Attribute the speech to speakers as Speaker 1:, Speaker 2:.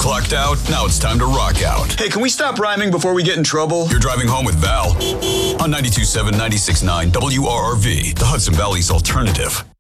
Speaker 1: Clocked out? Now it's time to rock out.
Speaker 2: Hey, can we stop rhyming before we get in trouble?
Speaker 1: You're driving home with Val on 92.7, 96.9 WRRV, the Hudson Valley's alternative.